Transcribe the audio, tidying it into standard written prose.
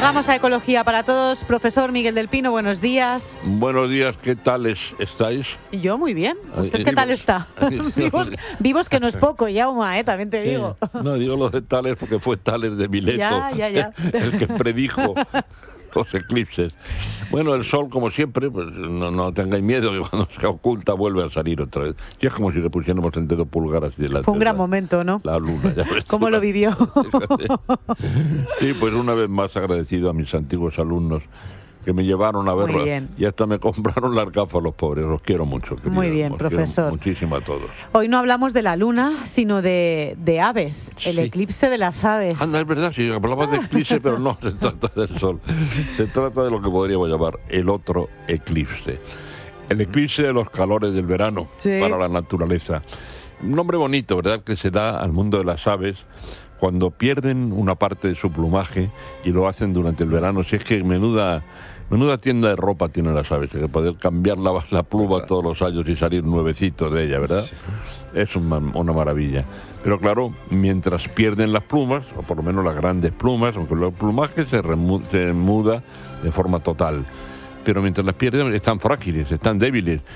Llegamos a Ecología para Todos. Profesor Miguel del Pino, buenos días. Buenos días, ¿qué tales estáis? Yo muy bien. ¿Usted qué tal está? Vivos que no es poco, Yauma, también te digo. No, digo lo de Tales porque fue Tales de Mileto Ya. el que predijo los eclipses. Bueno, el sol, como siempre, pues no tengáis miedo, que cuando se oculta vuelve a salir otra vez. Y es como si le pusiéramos en dedo pulgar así delante. Fue un gran momento, ¿no? La luna, ya ves. ¿Cómo lo vivió? Sí, pues una vez más agradecido a mis antiguos alumnos que me llevaron a verlo y hasta me compraron las gafas los pobres. Los quiero mucho. Queridos. Muy bien, profesor. Muchísimo a todos. Hoy no hablamos de la luna, sino de aves, el eclipse de las aves. Anda, es verdad, sí, hablamos de eclipse, pero no se trata del sol. Se trata de lo que podríamos llamar el otro eclipse. El eclipse de los calores del verano para la naturaleza. Un nombre bonito, ¿verdad?, que se da al mundo de las aves cuando pierden una parte de su plumaje y lo hacen durante el verano. Si es que menuda tienda de ropa tienen las aves, que poder cambiar la pluma todos los años y salir nuevecitos de ella, ¿verdad? Sí. Es una maravilla. Pero claro, mientras pierden las plumas, o por lo menos las grandes plumas, aunque el plumaje se muda de forma total, pero mientras las pierden están frágiles, están débiles.